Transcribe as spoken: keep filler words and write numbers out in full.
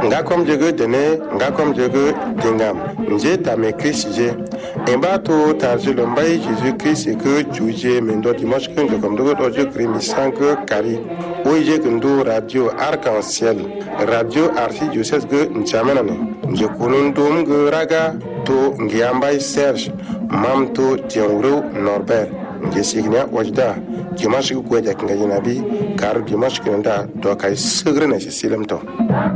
nga kom jege dene nga kom jege dingam nje ta me Christ je emba to ta je le mbai Jésus Christ que juje mendo dimanche que comme do do je krimi cinq kari oje gndo radio arc-en-ciel radio archidiocèse que nchamena ne je kunun dum ge raga to ngiambai Serge mam to tienro Norbert nje signa wajda dimanche ko ja kinga jinabi kar dimanche kenda do kai segre na silam to